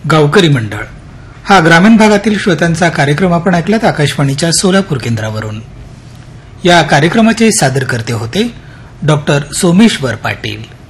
गावकरी मंडळ हा ग्रामीण भागातील श्रोत्यांचा कार्यक्रम आपण ऐकलात आकाशवाणीच्या सोलापूर केंद्रावरून. या कार्यक्रमाचे सादरकर्ते होते डॉक्टर सोमेश्वर पाटील.